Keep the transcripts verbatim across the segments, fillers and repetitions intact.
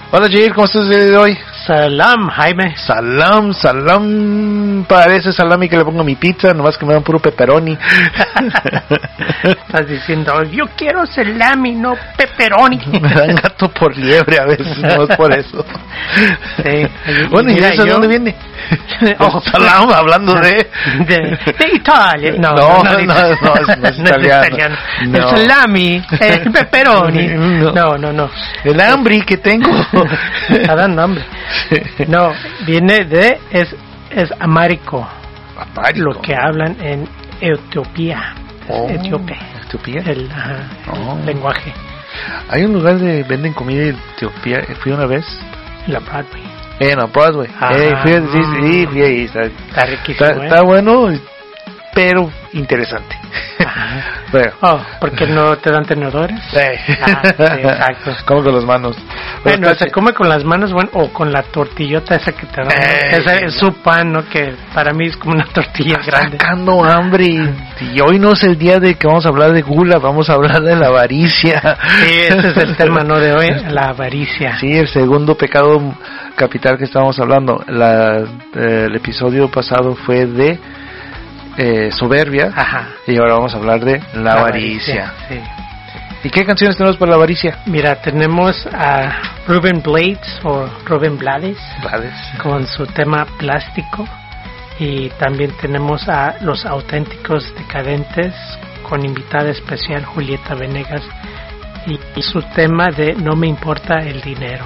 Hola Jair, ¿cómo estás el día de hoy? Salam, Jaime. Salam, salam. Parece salami que le pongo a mi pizza, nomás que me dan puro pepperoni. Estás diciendo, yo quiero salami, no pepperoni. Me dan gato por liebre a veces, no es por eso. Sí. Bueno, ¿y mira, eso de yo... dónde viene? Oh, salam, hablando de... De, de Italia. No, no, no, no, no, no, no, es, no es italiano. No. El salami, el pepperoni. No, no, no. no. El hambre que tengo. Está dando hambre. No, viene de, es, es amárico. Amárico. Lo que hablan en Etiopía. Oh, Etíope. Etiopía. El, ajá, oh. el lenguaje. Hay un lugar de venden comida en Etiopía. Fui una vez. En la Broadway. En la Broadway. Ah, eh, fui, sí, sí, fui ahí. Está, está riquísimo. Está, ¿eh? está bueno, pero interesante. Bueno. Oh, porque no te dan tenedores. Sí. Ah, sí, exacto. Como con las manos. Bueno, Pero se está... come con las manos, bueno, o con la tortillota esa que te dan. Eh, esa es su pan, ¿no? Que para mí es como una tortilla está grande. Sacando hambre y, y hoy no es el día de que vamos a hablar de gula, vamos a hablar de la avaricia. Sí, ese es el tema, ¿no? De hoy, la avaricia. Sí, el segundo pecado capital que estábamos hablando. La, eh, el episodio pasado fue de eh, soberbia. Ajá. Y ahora vamos a hablar de la, la avaricia. avaricia. Sí. ¿Y qué canciones tenemos para la avaricia? Mira, tenemos a Ruben Blades o Rubén Blades, Blades con su tema Plástico, y también tenemos a Los Auténticos Decadentes con invitada especial Julieta Venegas y, y su tema de No me importa el dinero.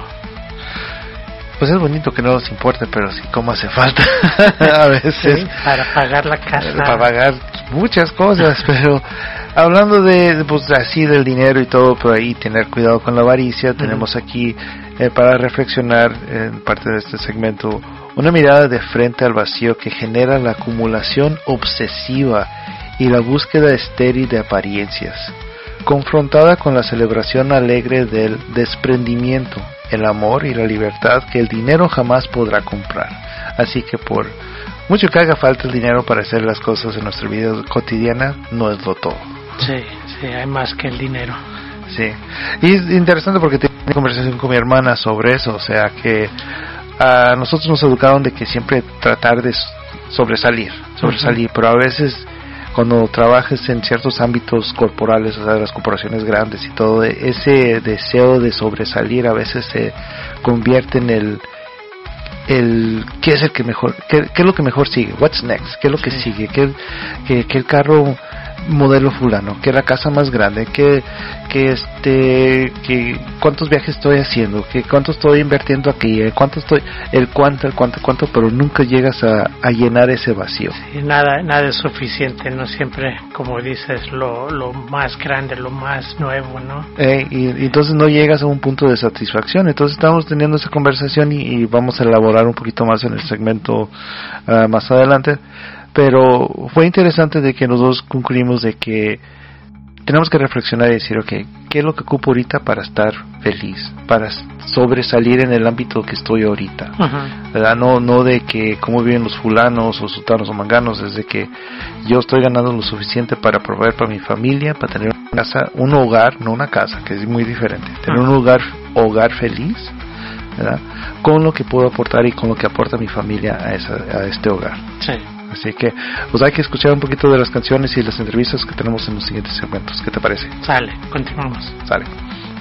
Pues es bonito que no nos importe, pero sí como hace falta a veces. Sí, para pagar la casa. Para pagar muchas cosas, pero hablando de, pues así del dinero y todo, pero ahí tener cuidado con la avaricia, uh-huh. Tenemos aquí eh, para reflexionar en parte de este segmento una mirada de frente al vacío que genera la acumulación obsesiva y la búsqueda estéril de apariencias, confrontada con la celebración alegre del desprendimiento, el amor y la libertad que el dinero jamás podrá comprar. Así que por mucho que haga falta el dinero para hacer las cosas en nuestra vida cotidiana, no es lo todo. Sí, sí, hay más que el dinero. Sí, y es interesante porque tengo una conversación con mi hermana sobre eso, o sea que a nosotros nos educaron de que siempre tratar de sobresalir, sobresalir, uh-huh. Pero a veces cuando trabajes en ciertos ámbitos corporales, o sea, las corporaciones grandes y todo, ese deseo de sobresalir a veces se convierte en el el qué es el que mejor, qué, qué es lo que mejor sigue, what's next, qué es lo que sí. sigue, qué, qué, qué el carro modelo fulano, que la casa más grande, que que este que cuántos viajes estoy haciendo, que cuánto estoy invirtiendo aquí, cuánto estoy, el cuánto, el cuánto, cuánto, pero nunca llegas a, a llenar ese vacío. Sí, nada, nada es suficiente, no siempre, como dices, lo, lo más grande, lo más nuevo, ¿no? Eh, y, y entonces no llegas a un punto de satisfacción. Entonces estamos teniendo esa conversación y, y vamos a elaborar un poquito más en el segmento uh, más adelante. Pero fue interesante de que los dos concluimos de que tenemos que reflexionar y decir, okay, ¿qué es lo que ocupo ahorita para estar feliz? Para sobresalir en el ámbito que estoy ahorita. Uh-huh. ¿Verdad? No, no de que cómo viven los fulanos o sutanos o manganos, es de que yo estoy ganando lo suficiente para proveer para mi familia, para tener una casa, un hogar, no una casa, que es muy diferente. Tener uh-huh. un hogar, hogar feliz, ¿verdad? Con lo que puedo aportar y con lo que aporta mi familia a, esa, a este hogar. Sí. Así que pues hay que escuchar un poquito de las canciones y las entrevistas que tenemos en los siguientes segmentos. ¿Qué te parece? Sale, continuamos. Sale.